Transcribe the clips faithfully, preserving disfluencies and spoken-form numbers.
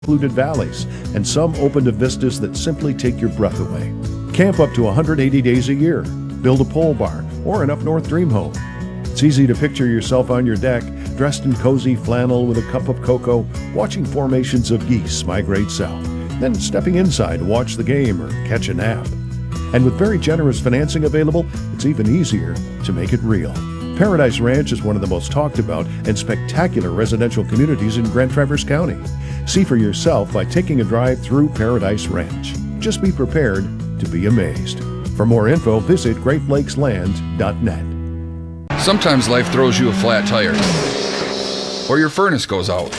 secluded valleys, and some open to vistas that simply take your breath away. Camp up to one hundred eighty days a year, build a pole barn, or an up north dream home. It's easy to picture yourself on your deck, dressed in cozy flannel with a cup of cocoa, watching formations of geese migrate south, then stepping inside to watch the game or catch a nap. And with very generous financing available, it's even easier to make it real. Paradise Ranch is one of the most talked about and spectacular residential communities in Grand Traverse County. See for yourself by taking a drive through Paradise Ranch. Just be prepared to be amazed. For more info, visit great lakes land dot net. Sometimes life throws you a flat tire, or your furnace goes out.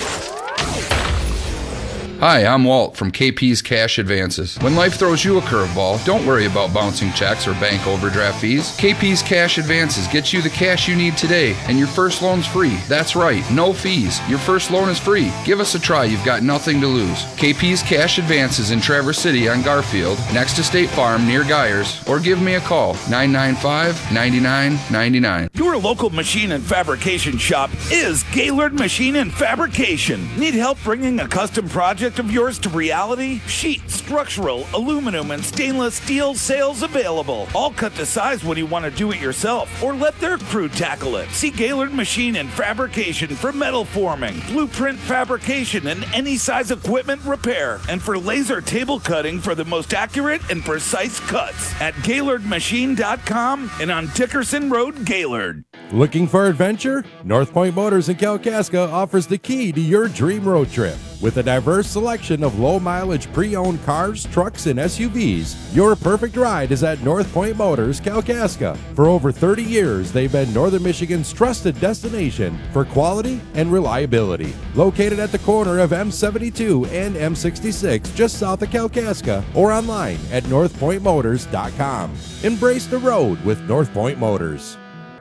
Hi, I'm Walt from K P's Cash Advances. When life throws you a curveball, don't worry about bouncing checks or bank overdraft fees. K P's Cash Advances gets you the cash you need today, and your first loan's free. That's right, no fees. Your first loan is free. Give us a try, you've got nothing to lose. K P's Cash Advances in Traverse City on Garfield, next to State Farm near Geyers, or give me a call, nine nine five, nine nine nine nine. Your local machine and fabrication shop is Gaylord Machine and Fabrication. Need help bringing a custom project of yours to reality? Sheet, structural, aluminum, and stainless steel sales available. All cut to size when you want to do it yourself, or let their crew tackle it. See Gaylord Machine and Fabrication for metal forming, blueprint fabrication, and any size equipment repair, and for laser table cutting for the most accurate and precise cuts at Gaylord Machine dot com and on Dickerson Road, Gaylord. Looking for adventure? North Point Motors in Kalkaska offers the key to your dream road trip. With a diverse selection of low-mileage pre-owned cars, trucks, and S U Vs, your perfect ride is at North Point Motors, Kalkaska. For over thirty years, they've been Northern Michigan's trusted destination for quality and reliability. Located at the corner of M seventy-two and M sixty-six, just south of Kalkaska, or online at north point motors dot com. Embrace the road with North Point Motors.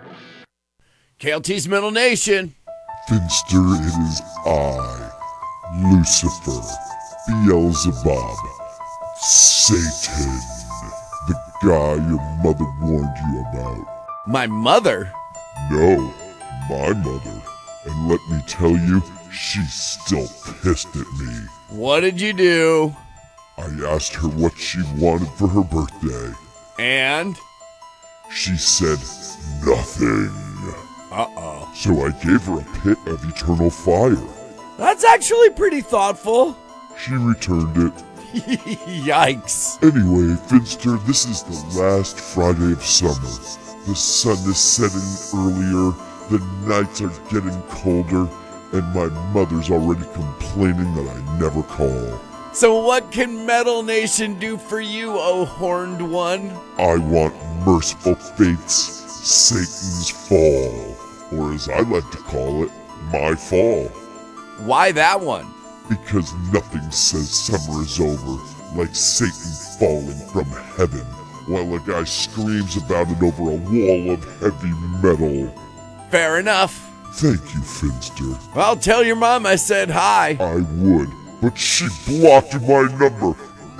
K L T's Middle Nation. Finster, it is I, Lucifer, Beelzebub, Satan, the guy your mother warned you about. My mother? No, my mother. And let me tell you, she's still pissed at me. What did you do? I asked her what she wanted for her birthday. And? She said nothing. Uh-oh. So I gave her a pit of eternal fire. That's actually pretty thoughtful. She returned it. Yikes. Anyway, Finster, this is the last Friday of summer. The sun is setting earlier, the nights are getting colder, and my mother's already complaining that I never call. So what can Metal Nation do for you, oh horned one? I want Merciful Fate's Satan's Fall, or as I like to call it, my fall. Why that one? Because nothing says summer is over like Satan falling from heaven, while a guy screams about it over a wall of heavy metal. Fair enough. Thank you, Finster. I'll tell your mom I said hi. I would, but she blocked my number.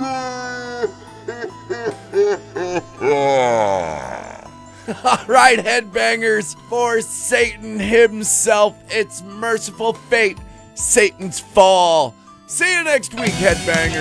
All right, headbangers, for Satan himself, it's Merciful Fate, Satan's Fall. See you next week, headbangers.